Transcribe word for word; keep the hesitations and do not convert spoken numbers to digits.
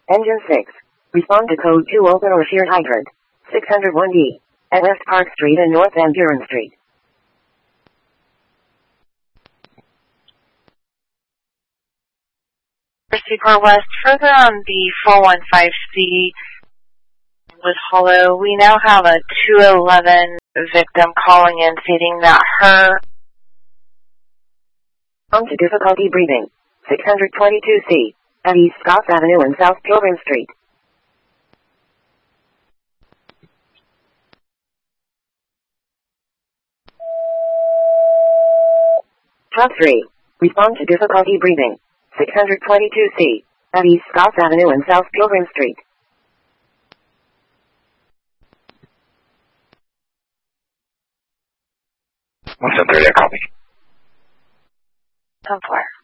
Engine six. Respond to code two open or sheared hydrant. six oh one D. At West Park Street and North Van Buren Street. Seaport West, further on the four one five C was hollow. We now have a two eleven victim calling in stating that her On to difficulty breathing. six twenty-two C. At East Scotts Avenue and South Pilgrim Street. Top three. Respond to difficulty breathing. six twenty-two C. At East Scotts Avenue and South Pilgrim Street. one seven thirty, I copy. ten four.